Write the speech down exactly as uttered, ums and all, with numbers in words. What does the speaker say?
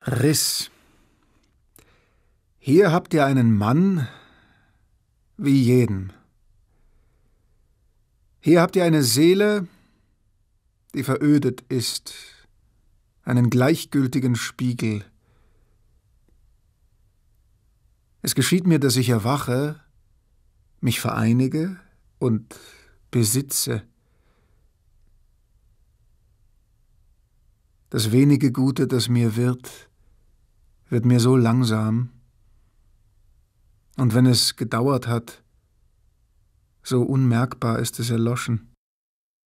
Riss. Hier habt ihr einen Mann wie jeden. Hier habt ihr eine Seele, die verödet ist, einen gleichgültigen Spiegel. Es geschieht mir, dass ich erwache, mich vereinige und besitze. Das wenige Gute, das mir wird, wird mir so langsam, und wenn es gedauert hat, so unmerkbar ist es erloschen.